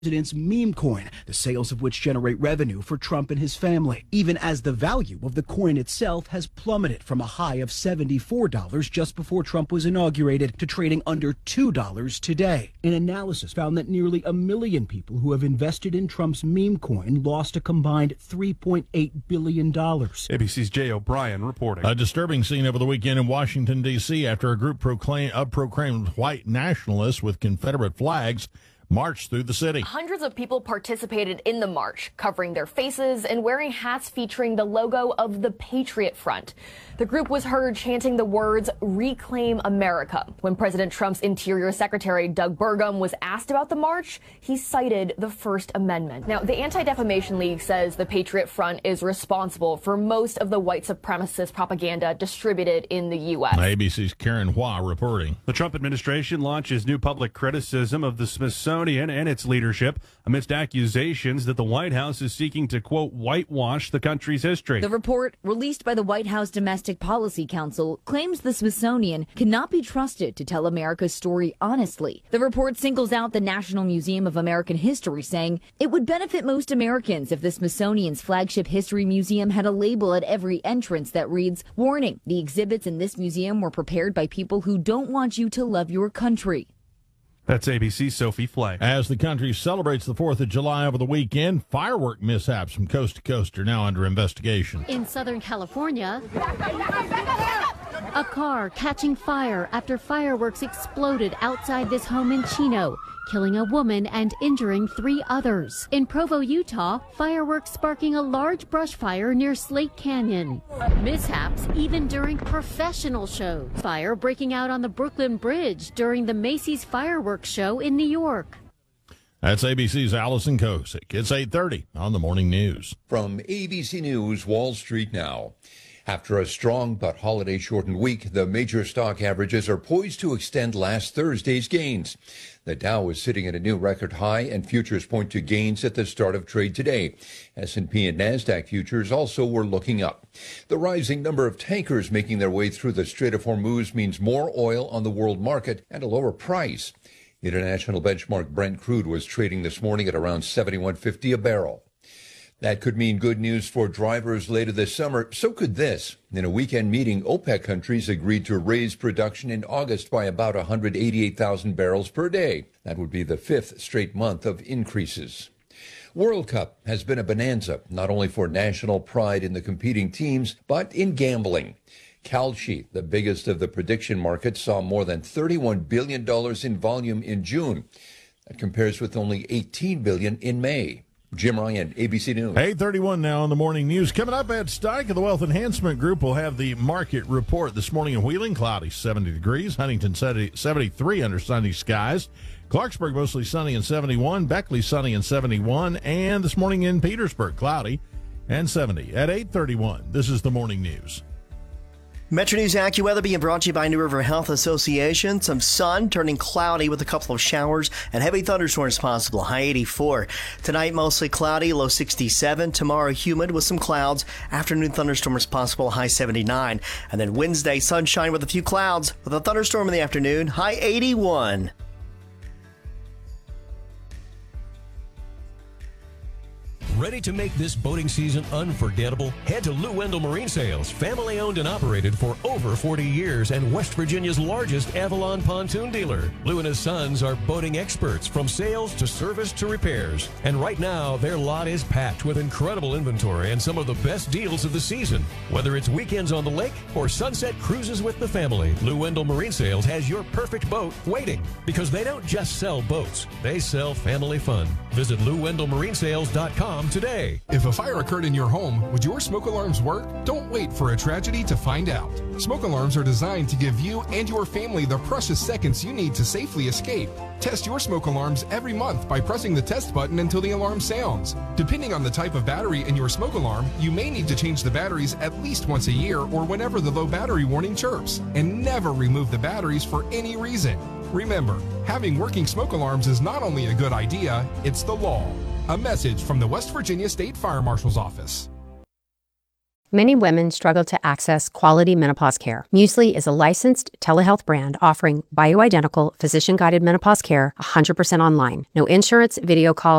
president's meme coin, the sales of which generate revenue for Trump and his family, even as the value of the coin itself has plummeted from a high of $74 just before Trump was inaugurated to trading under $2 today. An analysis found that nearly 1 million people who have invested in Trump's meme coin lost a combined $3.8 billion. ABC's Jay O'Brien reporting. A disturbing scene over the weekend in Washington, D.C. after a group proclaimed white nationalists with Confederate flags marched through the city. Hundreds of people participated in the march, covering their faces and wearing hats featuring the logo of the Patriot Front. The group was heard chanting the words, "Reclaim America." When President Trump's Interior Secretary Doug Burgum was asked about the march, he cited the First Amendment. Now, the Anti-Defamation League says the Patriot Front is responsible for most of the white supremacist propaganda distributed in the U.S. ABC's Karen Hua reporting. The Trump administration launches new public criticism of the Smithsonian and its leadership amidst accusations that the White House is seeking to, quote, whitewash the country's history. The report, released by the White House Domestic Policy Council, claims the Smithsonian cannot be trusted to tell America's story honestly. The report singles out the National Museum of American History, saying it would benefit most Americans if the Smithsonian's flagship history museum had a label at every entrance that reads, "Warning, the exhibits in this museum were prepared by people who don't want you to love your country." That's ABC's Sophie Flay. As the country celebrates the 4th of July over the weekend, firework mishaps from coast to coast are now under investigation. In Southern California, a car catching fire after fireworks exploded outside this home in Chino, killing a woman and injuring 3 others. In Provo, Utah, fireworks sparking a large brush fire near Slate Canyon. Mishaps even during professional shows. Fire breaking out on the Brooklyn Bridge during the Macy's fireworks show in New York. That's ABC's Allison Kosick. It's 8:30 on the Morning News. From ABC News, Wall Street now. After a strong but holiday-shortened week, the major stock averages are poised to extend last Thursday's gains. The Dow is sitting at a new record high, and futures point to gains at the start of trade today. S&P and NASDAQ futures also were looking up. The rising number of tankers making their way through the Strait of Hormuz means more oil on the world market and a lower price. International benchmark Brent crude was trading this morning at around $71.50 a barrel. That could mean good news for drivers later this summer. So could this. In a weekend meeting, OPEC countries agreed to raise production in August by about 188,000 barrels per day. That would be the 5th straight month of increases. World Cup has been a bonanza, not only for national pride in the competing teams, but in gambling. Kalshi, the biggest of the prediction markets, saw more than $31 billion in volume in June. That compares with only $18 billion in May. Jim Ryan, ABC News. 8:31 now on the Morning News. Coming up, Ed Steik of the Wealth Enhancement Group will have the market report this morning in Wheeling. Cloudy, 70 degrees. Huntington, 73 under sunny skies. Clarksburg, mostly sunny and 71. Beckley, sunny and 71. And this morning in Petersburg, cloudy and 70. At 8:31, this is the Morning News. Metro News AccuWeather being brought to you by New River Health Association. Some sun turning cloudy with a couple of showers and heavy thunderstorms possible. High 84. Tonight, mostly cloudy, low 67. Tomorrow, humid with some clouds. Afternoon thunderstorms possible, high 79. And then Wednesday, sunshine with a few clouds with a thunderstorm in the afternoon, high 81. Ready to make this boating season unforgettable? Head to Lou Wendell Marine Sales, family owned and operated for over 40 years and West Virginia's largest Avalon pontoon dealer. Lou and his sons are boating experts from sales to service to repairs. And right now, their lot is packed with incredible inventory and some of the best deals of the season. Whether it's weekends on the lake or sunset cruises with the family, Lou Wendell Marine Sales has your perfect boat waiting. Because they don't just sell boats, they sell family fun. Visit LouWendellMarineSales.com today. If a fire occurred in your home, would your smoke alarms work? Don't wait for a tragedy to find out. Smoke alarms are designed to give you and your family the precious seconds you need to safely escape. Test your smoke alarms every month by pressing the test button until the alarm sounds. Depending on the type of battery in your smoke alarm, you may need to change the batteries at least once a year or whenever the low battery warning chirps. And never remove the batteries for any reason. Remember, having working smoke alarms is not only a good idea, it's the law. A message from the West Virginia State Fire Marshal's Office. Many women struggle to access quality menopause care. Muesli is a licensed telehealth brand offering bioidentical, physician-guided menopause care 100% online. No insurance, video calls,